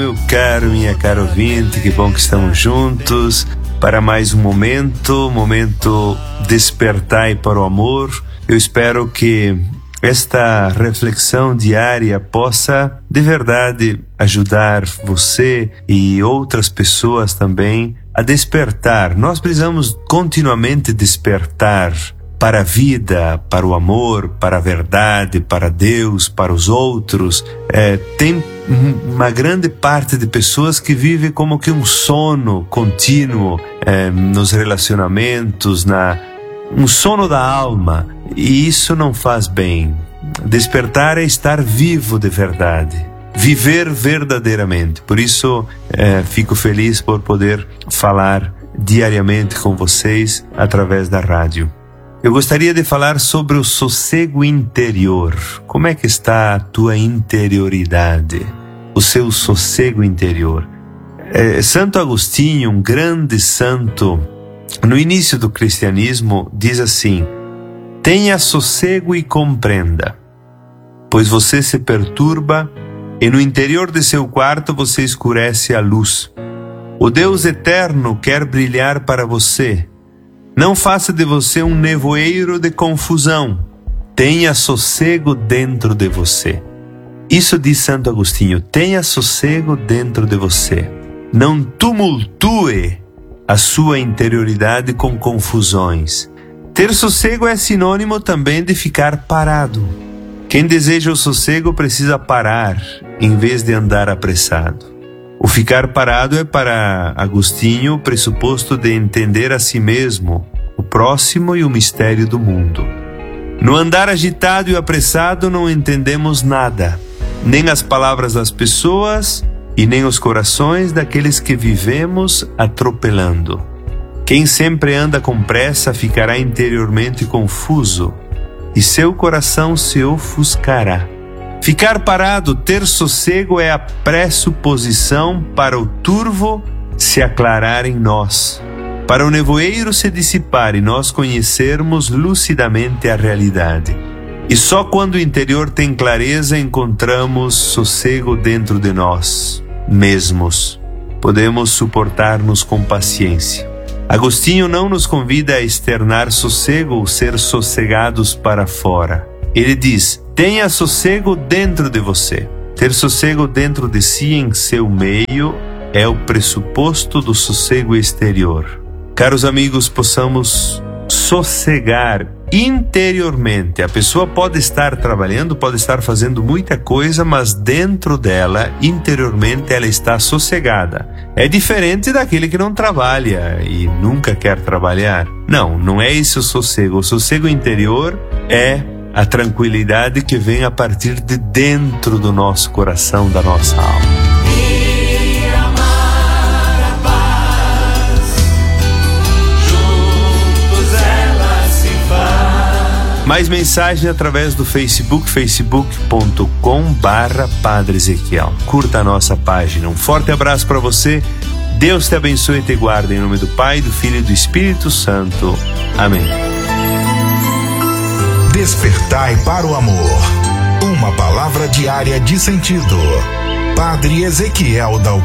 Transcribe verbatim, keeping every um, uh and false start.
Meu caro, minha cara ouvinte, que bom que estamos juntos para mais um momento, momento despertai para o amor. Eu espero que esta reflexão diária possa de verdade ajudar você e outras pessoas também a despertar. Nós precisamos continuamente despertar para a vida, para o amor, para a verdade, para Deus, para os outros. É, tem uma grande parte de pessoas que vive como que um sono contínuo é, nos relacionamentos, na, um sono da alma, e isso não faz bem. Despertar é estar vivo de verdade, viver verdadeiramente. Por isso é, fico feliz por poder falar diariamente com vocês através da rádio. Eu gostaria de falar sobre o sossego interior. Como é que está a tua interioridade? O seu sossego interior. É, Santo Agostinho, um grande santo, no início do cristianismo, diz assim: tenha sossego e compreenda, pois você se perturba e no interior de seu quarto você escurece a luz. O Deus eterno quer brilhar para você. Não faça de você um nevoeiro de confusão. Tenha sossego dentro de você. Isso diz Santo Agostinho. Tenha sossego dentro de você. Não tumultue a sua interioridade com confusões. Ter sossego é sinônimo também de ficar parado. Quem deseja o sossego precisa parar, em vez de andar apressado. O ficar parado é para Agostinho o pressuposto de entender a si mesmo, o próximo e o mistério do mundo. No andar agitado e apressado não entendemos nada, nem as palavras das pessoas e nem os corações daqueles que vivemos atropelando. Quem sempre anda com pressa ficará interiormente confuso e seu coração se ofuscará. Ficar parado, ter sossego é a pressuposição para o turvo se aclarar em nós, para o nevoeiro se dissipar e nós conhecermos lucidamente a realidade. E só quando o interior tem clareza encontramos sossego dentro de nós mesmos. Podemos suportar-nos com paciência. Agostinho não nos convida a externar sossego ou ser sossegados para fora. Ele diz: tenha sossego dentro de você. Ter sossego dentro de si, em seu meio, é o pressuposto do sossego exterior. Caros amigos, possamos sossegar interiormente. A pessoa pode estar trabalhando, pode estar fazendo muita coisa, mas dentro dela, interiormente, ela está sossegada. É diferente daquele que não trabalha e nunca quer trabalhar. Não, não é esse o sossego. O sossego interior é a tranquilidade que vem a partir de dentro do nosso coração, da nossa alma. E amar a paz, juntos ela se faz. Mais mensagem através do Facebook, facebook ponto com barra Padre Ezequiel. Curta a nossa página. Um forte abraço para você. Deus te abençoe e te guarde em nome do Pai, do Filho e do Espírito Santo. Amém. Despertai para o amor. Uma palavra diária de sentido. Padre Ezequiel da